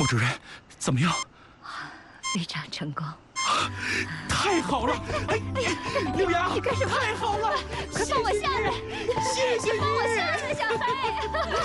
穆主任，怎么样？ 非常成功。 太好了！哎，六阳， 你干什么？ 太好了！ 快放我下来！ 谢谢你， 放我下来，小黑。